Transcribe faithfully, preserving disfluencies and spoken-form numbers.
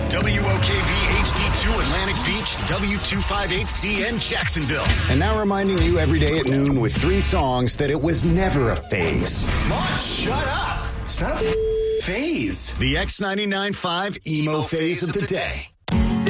W O K V H D two Atlantic Beach, W two fifty-eight C N Jacksonville. And now reminding you every day at noon with three songs that it was never a phase. Mom, shut up. It's not a phase. The X ninety-nine point five Emo Phase of the Day.